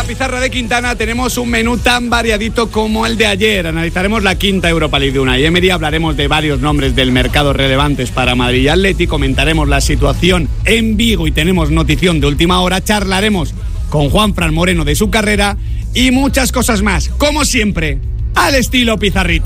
pizarra de Quintana tenemos un menú tan variadito como el de ayer. Analizaremos la quinta Europa League de Unai Emery, hablaremos de varios nombres del mercado relevantes para Madrid y Atleti, comentaremos la situación en Vigo y tenemos notición de última hora, charlaremos con Juanfran Moreno de su carrera y muchas cosas más, como siempre, al estilo Pizarrita.